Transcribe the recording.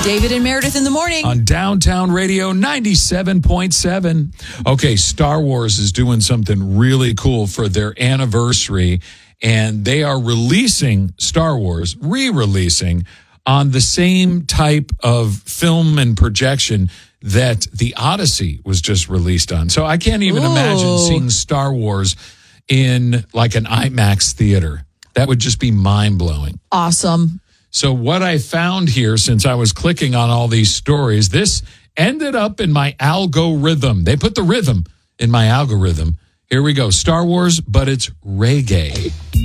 David and Meredith in the morning. On Downtown Radio 97.7. Okay, Star Wars is doing something really cool for their anniversary, and they are releasing Star Wars, re-releasing, on the same type of film and projection that the Odyssey was just released on. So I can't even imagine seeing Star Wars in like an IMAX theater. That would just be mind-blowing. Awesome. So what I found here, since I was clicking on all these stories, this ended up in my algorithm. They put the rhythm in my algorithm. Here we go. Star Wars, but it's reggae.